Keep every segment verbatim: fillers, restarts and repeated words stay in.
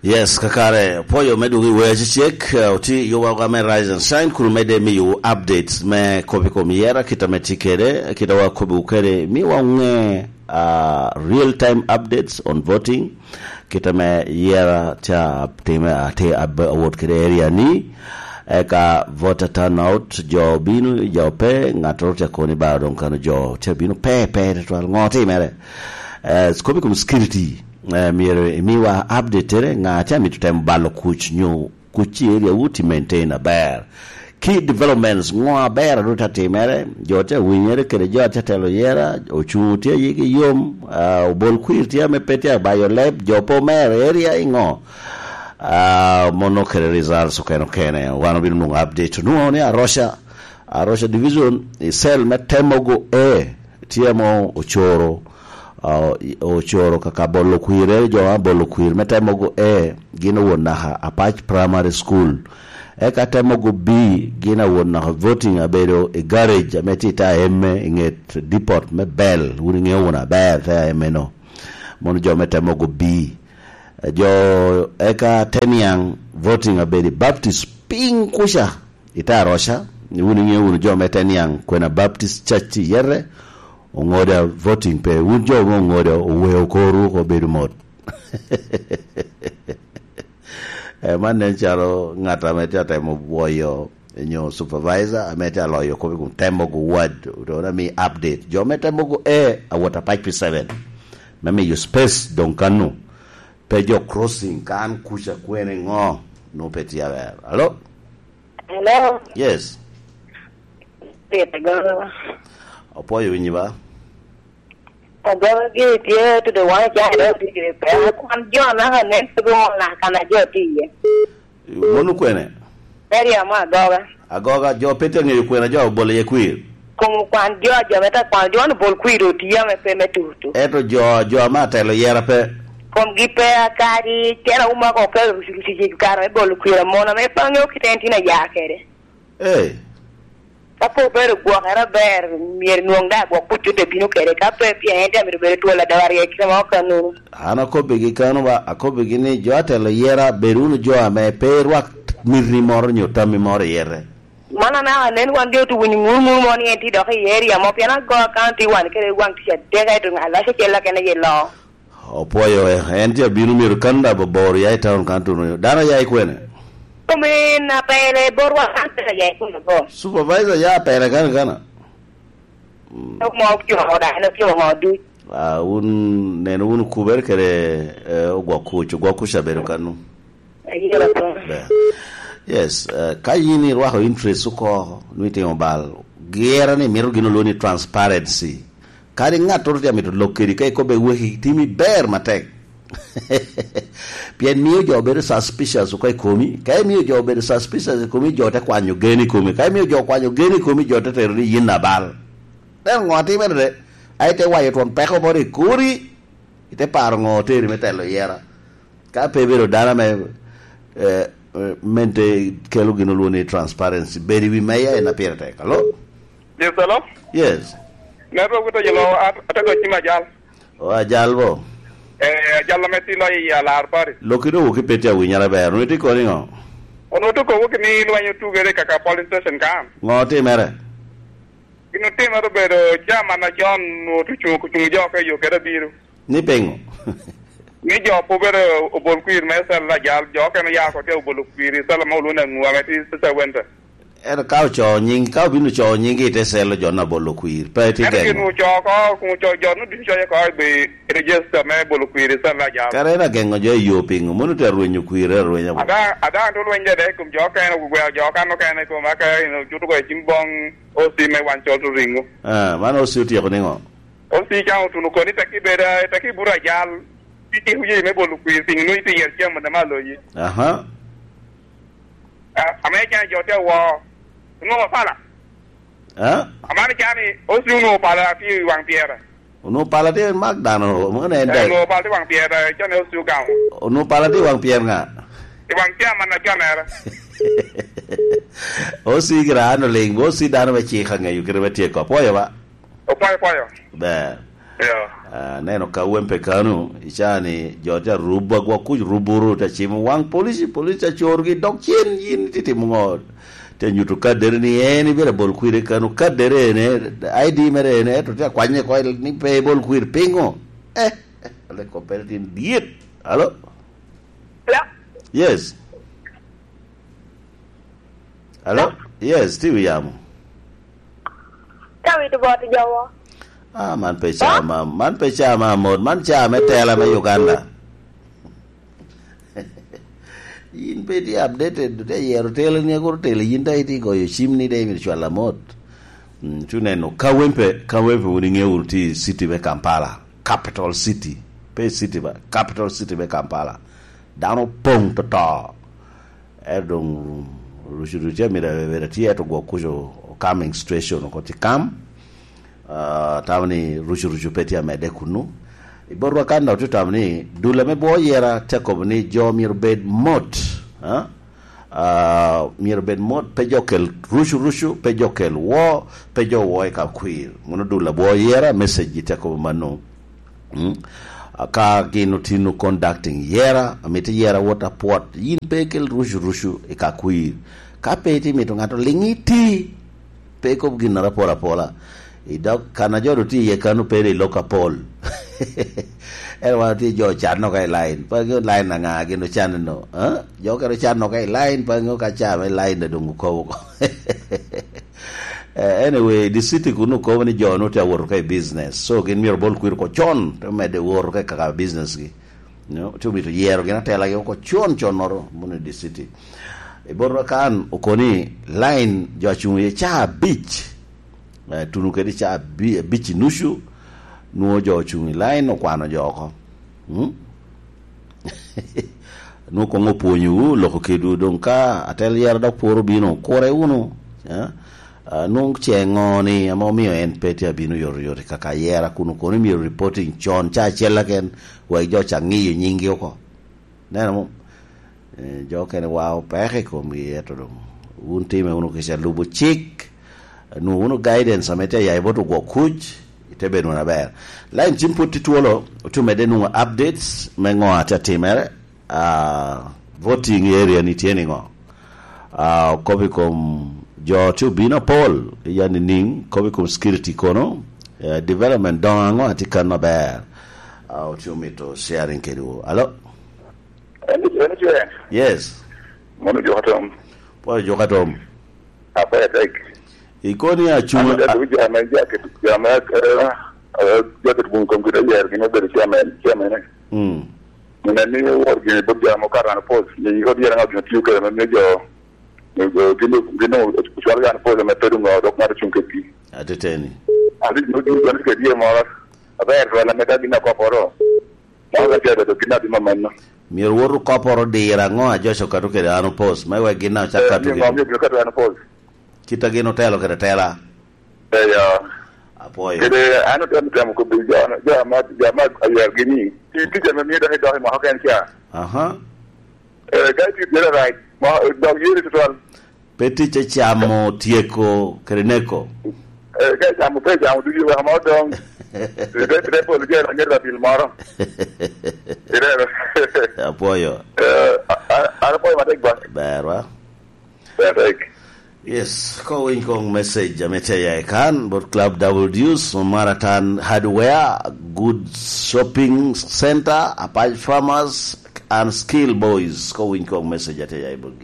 Yes, kakare poyo medu we check uti yo wa me rise and shine kuru mede mi yo updates me kopi komiera kita metikere kita wa kobi ukere mi wa nge uh, real time updates on voting kita me yera cha tema ate award kere area ni eka voter turnout jo binu jo pe ngato cha koni ba don kan jo cha binu pe pe to ngoti mere eh kopi kum security Uh, mi mi wa update nga cha mi tutem balo kuch nyo kuchi area wuti maintain a bear key developments ngwa bear ruta temere jote winyere kere jote telo yera ochuti yiki yom uh, bol kwirti ame petia bayo lab jopo mere area ingo uh, mono kere results keno kene wano bil mung update no ne arosha arosha division isel metemogo e tiamo ochoro Uh, o choro kaka bolo kuire jo bolo kuire metemogo e gina wona Apach Primary School e katemogo B gina wona voting abedo e garage ametita emme inget depot me bell wuri nge wona bell ta emeno mon jo metemogo B jo e ka teniang voting abedo Baptist ping kusha ita rosha wuri nge wona jo meteniang kwena Baptist Church yere ongoda voting pe unjo ongoda we okoru ko bedumot e manen charo ngata meta temo boyo nyo supervisor ameta loyo ko ko temo go word do mi update jo meta mo e awata Apach seven meme yo space don kanu pe jo crossing kan kusha kwene ngo no peti aver hello hello yes Peter go Apoyo winyiba Ogo ge tie to the one child of the pe kwan jo na ne go na kana jo tie Monu kwene Eri ama agoga Agoga jo pete nge kwene jo bole ye kwir Como kwan jo jo meta kwan jo no bol kwiro tie me pe metutu Eto jo jo ma telo yera pe Kom gipe akari tera uma ko ke si si karo bol kwiro mona me pango kitentina yakere Eh Kapo bere gwa era ber mier nuonga gwa putu te binu kere kape pia ende mi bere tola dawari ya kama kanu ana ko begi kanu ba akobe gini jo atelo yera berunu jo ame pe rwak mirri mor nyo tami mor yere mana na nen wan dio tu wini ngumu moni enti do ke yeri ya mo piana go county wan kere wan ti dega tu ala se kela kene yelo opoyo enti binu mir kanda bo bor ya town kantu no dana ya ikwene Come na pele borwa ante ya ikuno bo supervisor ya pele kana kana no mo kyo hoda no kyo hodu ah un nen un kuber kere ogwa kuchu gwa kusha beru kanu yes uh, kayini rwa ho interest ko nuite obal gera ne miru gino loni transparency kari ngato ya mitu lokeri kai ko be wehi timi ber matek Pien mio jo bere suspicious kai komi kai mio jo bere suspicious komi jo ta kwanyo geni komi kai mio jo kwanyo geni komi jo ta terri yina bal den ngoti bere ai te wayo ton peko bori kuri ite par ngoti metelo yera ka pe vero dana me eh, mente kelu gino luni transparency beri wi meya na pierte kalo yes hello yes neto ko to yelo ata ko chima jal o ajalbo eh jalla metti lo ya lar pare lokiro wo ke petia wi nyara ber no ti ko ni ngo ono to ko wo ke ni lo anyu tu gere kaka police station kan ngote mere ino te maro bero jama na jon no tu chu ku chu jo ke yo kera biru ni pengo ni jo po bero obol kuir mesel la jal jo ke no ya ko te obol kuir sala mo lu na ngwa meti sa wenta era ka cho nying ka binu cho nyingi te selo jona bolo kuir pe ti ge gen no cho ko ku cho jo no din cho ko be register me bolo kuir sala jal kare na gengo jo yo pingo munu te ruenyu kuir ruenyu ada ada to wenje de kum jo ka no gwa jo ka no ka ne ko ma ka no ju to ko chimbong o si me wan cho to ringo ah mano si ti ko ningo o si ka to no ko ni taki bera taki bura jal ti huje me bolo kuir ting no ti yer chama na malo yi aha ah ameka jo te wo no pala ah amani kani o si no pala fi wang piera no pala te magdano mo ne ndai no pala wang piera cho ne o si ga no pala te wang pier nga wang chama na kana o si grano ling o si dano be chi khanga yu kre be ko poyo ba o poyo poyo ba Yeah. Neno ka wempe kanu ichani jota ruba kwa kuj ruburu ta chimu wang polisi polisi chorgi dokchen yin titi mungod te nyutu kadere ni eni bela bol kuire kanu kadere ne I D mere ne to ta kwanye ko ni pe bol kuir pingo eh le cooperative diet hello Hello? Yes. Hello? Yes, Steve Yamu. Tell me about the Jawa. Ah, man pe chama, man pe chama mod, man chama tela me Uganda. In pe di updated de yer tele ni go tele yinda iti go yimni de mi chwala mod. Tune no kawempe kawempe woni ngewulti city be Kampala, capital city. Pe city ba, capital city be Kampala. Dano pong to to. Edong rushurutia mi da vera tia to go kujo coming station ko ti kam. Uh, tamani rushu rushu petia mede kunu iborwa kanda tu tamani dula me boyera tekob ni jo mirbed mod ha uh, mirbed mod pejokel rushu rushu pejokel wo pejo wo ka queer mono dula boyera message tekob manu hmm? Aka gino tinu conducting yera amiti yera water port yin pekel rushu rushu e ka queer ka peti mitu ngato lingiti pekob ginara pora pora idok kana jodo ti ye kanu pere loka pol elwa ti jo chano kai line pa go line na nga gino chano no ha jo ka chano kai line pa ngo ka cha line de dungu ko anyway the city kunu ko ni jo no ta wor kai business so gin mir bol kuir ko chon to me de wor kai ka business gi no to mi to yero gina tela yo ko chon chon noro mun the city e borro kan okoni line jo chunye cha beach Uh, tunu kedi cha bi, bichi nushu nuo jo chungi line no kwano joko hmm? no kongo ponyu loko kedu donka atelier da poro bino kore uno ya uh, nung chengoni amo mio en petia bino yor yor kaka yera kunu koni mi reporting chon cha chela ken wa jo changi nyingi oko nena mo eh, jo ken wow pere ko mi eto dum un time uno ke sa lubo chik no uno guidance amete ya iboto go kuj itebe no na ber line chimpo tituolo tumede no updates mengo ata timere uh, voting area ni tieni ngo uh, kobi kom jo tu bina poll yani ning kobi kom security kono uh, development don ngo atika no ber uh, tumito sharing kedu allo yes mono jo hatom po jo hatom apa ya tek ikoni ya chuma a du jama jacket jama eh jacket bun kom gida yer gina ber jama jama ne mm na ni wor gina bu jama karana pos ni ko yer nga gina tiuke na ne jo go gina gina swal ga pos me pedu ngo dok mar chunke pi ateteni ali no du gina ke die mara aber wala me ka gina ko poro ma ga jada do gina di mamma mir woru koporo de irango ajoso katuke anu pos mai wa gina chakatu ni ngombe ka anu pos kita gino telo kada tela eh ya apoyo kede anu tem tem ko bi jana jama jama ayar gini ti ti jama mi da do ma hakan kya aha eh ga ti dera right ma do yiri to peti che chamo tieko kreneko eh ga jama pe jama du yi wa ma dong de de po je la ngera bil maro ire apoyo eh ara po ma tek ba berwa tek. Yes, calling kong message amete ya kan bot club W's Marathon Hardware good shopping center apart farmers and skill boys calling kong message ate ya ibogi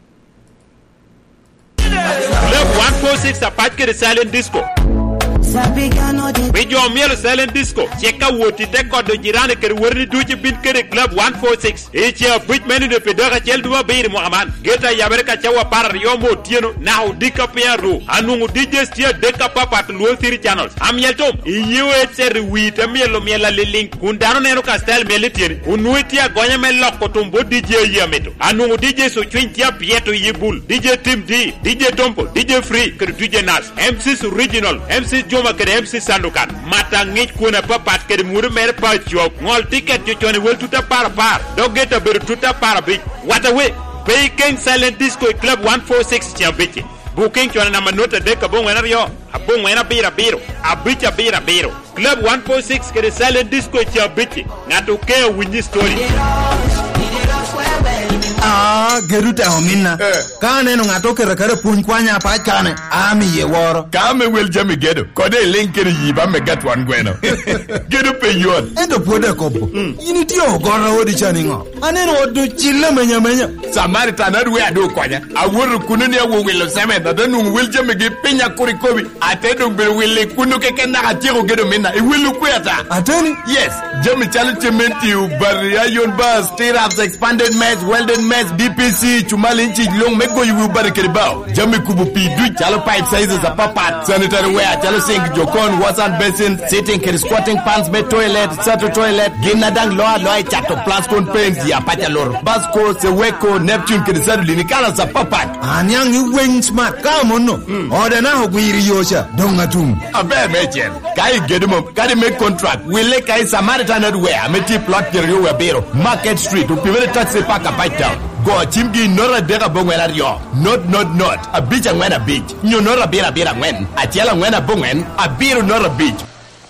Club one forty-six apart ke silent disco Bijo mielo silent disco cheka woti te kodo jirane ker werni duji bin kere club one forty-six eche bit menu de pedora chel duma beir muhammad geta yaberka chawa par yomo tieno now dika piero anu D J stia deka papa to lo siri channels am yeltom iwe ser wita mielo miela le link kundano neno ka style mele tieni unuitia gonya me lokko tumbo D J yameto anu D J so twintia pieto yibul D J Tim D D J Tompo D J Free ker D J Nas M C original M C Joma kere M C Sandukan mata ngich kuna papat kere muru mere pa chok ngol ticket jo chone wel tuta para par dogeta ber tuta para bi wata we Baking Silent Disco Club one forty-six champion booking chone na manota de kabong wena yo abong wena bira biro abicha bira biro Club one forty-six kere silent disco cha bichi ngato ke winji story. Ah, geruta homina. Kane no ngato kere kere pun kwanya pa kane. Ami ye woro. Kame wel jami gedo. Kode linkere yiba me get one gweno. Gedo pe yon. Endo pode kopo. Ini tio gora odi chaninga. Aneno odu chilla menya menya. Samaritan adwe ado kwanya. Awuru kunu ne wo welo seme da danu wel jami ge pinya kuri kobi. Atedo be wele kunu keke na gatiro gedo mina. E welu kweta. Ateni? Yes. Jami challenge menti u barrier yon bus, stirrups, expanded mesh, welded mesh, D P C, chumali inchi long mego you will bari keribao. Jami kubu pi du chalo pipe sizes a papa. Sanitary wear, chalo sink, jokon, wasan basin, sitting, keri squatting pants, me toilet, sato toilet, ginadang loa loa chato plascon paints, ya pacha lor. Basco, Seweko, Neptune, keri sadu linikala sa papa. Anyang you wing smart, come on no. Order now guiri yosha, donga tum. Abe mechen, kai gedemo, kai make contract, wile kai Samaritan wear, me ti plot keri yo wabero, Market Street, upimere taxi park a bite down. Go chimgi nora dega bongwela rio. Not not not. A beach and when a beach. You nora bira bira when. A tiela when a bongen. A beer nora beach.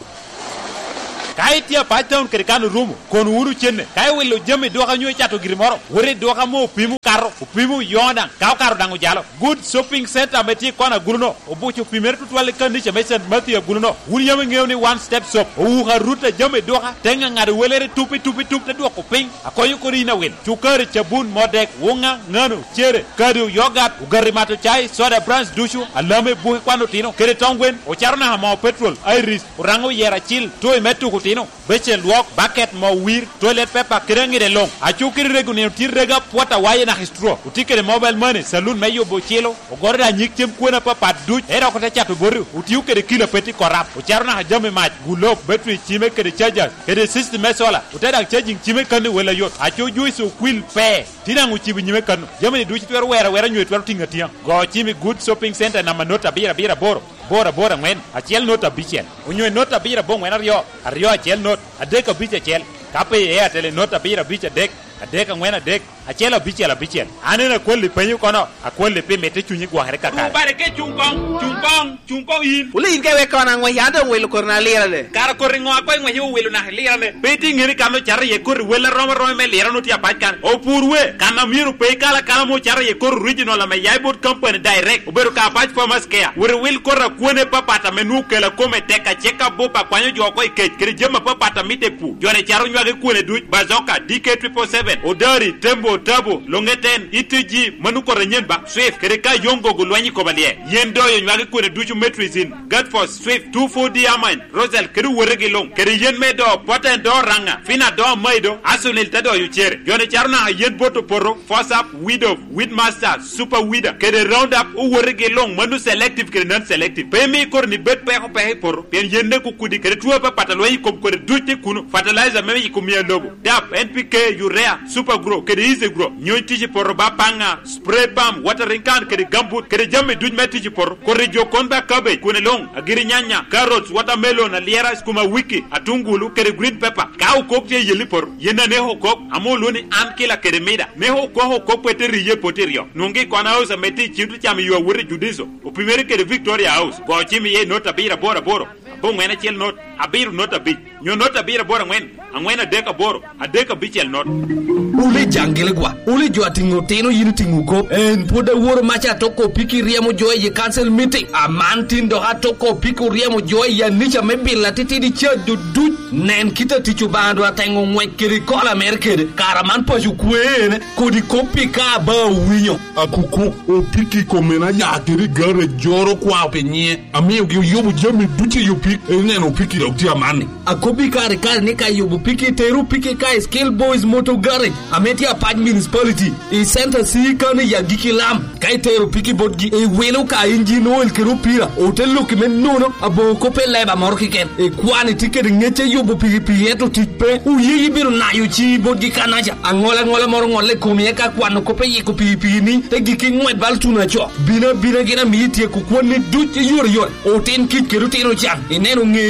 Kai tia patown kerikanu rumu kon uru chenne kai welo jeme do kanyo chato girimoro wore do kamo pimu karo pimu yonda kaw karo dangu jalo good shopping center meti kona guluno obucho pimer tutwale kandiche mesen matia guluno wuri yame ngewni one step shop o ha ruta jeme do ka tenga ngare welere tupi tupi tupi do ko ping akoyo ko rina wel chukare chabun modek wonga ngano chere kadu yogurt ugarimato chai soda branch dushu alame buhi kwano tino kere tongwen o charna ha mo petrol iris urango yera chill toy metu tino beche luok bucket mo wir toilet paper kerengi de long achukiri reguni tirrega pota waye na histro utikere mobile money saloon meyo bochelo ogorda nyiktem kwena papa duch era ko tachato boru utiukere kilo peti korap ucharna hajame match gulop battery chime kere chargers kere system mesola uteda charging chime kanu wela yot achu juice quill pe tinangu chibi nyime kanu jamani duch twer wera wera nywe twer tingatia go chime good shopping center na manota bira bira boro bora bora ngwen achiel nota bichel unywe nota bira bong ngwen ario ario achiel not adeka biche chel kape e atele nota bira biche dek adeka ngwen adek achiel bichel bichel anena kweli penyu kono akweli pe mete chunyi gwa here kaka bare ke chungkong chungkong chungkong in uli inke we kono ngwe yado welu korna lira le kar koringo akoy ngwe yu welu na lira le beti ngiri kano char ye kor wela roma roma me lira no tia patkan o purwe kana miru pe kala kala mo char ye kor original me yaibot company direct uberu ka patch farmers care we will kor kuone papata menu kela kome teka cheka bopa kwanyo joko ikech kiri jema papata mite pu jone charo nywage kuone duch bazoka D K triple seven odari tembo tabo longeten itg manu ko renyen ba swift kiri ka yongo gulwanyi kobalie yendo yo nywage kuone duchu metrizin godforce swift two four diamond rosel kiri weregi long kiri yen medo poten do ranga fina do maido asunil tado yuchere jone charo na yen boto poro force up widow widmaster super wida kiri round up u weregi long manu selective kiri non selective pemi kor ni bet pe ko pe por pen yende ku kudi kere tuwa pa pataloy ko ko dutte kunu fertilizer meme ko miya logo dap N P K urea super grow kere easy grow nyoy tiji por ba panga spray balm watering can kere gambut kere jamme duj metiji por ko rejo konda cabbage kune long agiri nyanya carrots watermelon aliera skuma wiki atungulu kere green pepper kaw ko te yeli por yenda ne ho ko amoloni an kila kere meda ne ho ko ho ko pete riye poterio nongi kona house meti chintu chami yo wure judiso o primere kere Victoria House go chimi ye nota bira bora boro bo ngena chel not abiru nota bi nyo nota bira bora ngwen angwena deka boro adeka bichel not uli jangele gwa uli jo atingo teno yini tinguko en poda woro macha toko piki riemo joy ye cancel meeting a mantin do ha toko piko riemo joy ya nicha mebila titidi cha dudu nen kita tichu bando atengo ngwe kiri kola merkede karaman paju kwene kodi kopi ka ba winyo akuku o piki komena ya kiri gare joro kwa penye ami yobu yobu jami duchi yo pik enen o piki dokti amani akobi kare kare nika yobu piki teru piki ka skill boys moto gare ameti a pad municipality e center si kan ya gikilam kai teru piki bodgi e welo ka injino el kero pira hotel lo kimen nono abo ko pe leba morkiken e kwani ticket ngeche yobu piki pieto tikpe u yi biru na yo chi bodgi kanaja angola ngola moro ngole komie ka kwano ko pe yiko pipi ni te giki ngwe bal tuna cho bina bina gina mi tie ku kwani duche yor yor o ten kit kero tero chan eneno nge kero nyi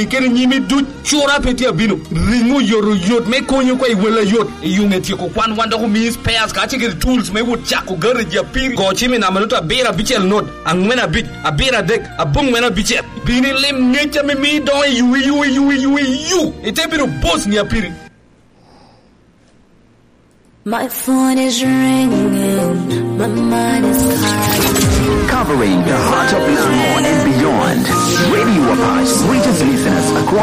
mi du chura peti abino ringo yoro yot me konyo kwa iwela yot yunge tiko kwan wanda ko mi spares ka chike tools me would chako garage ya piri go chimi na maluta bera bichel not angmena bit a bera deck a bung mena bichel bini lim ngecha me mi don you you you you you ite biro boss ni apiri. My phone is ringing, my mind is calling. Covering the heart of Lango and beyond. Radio Apache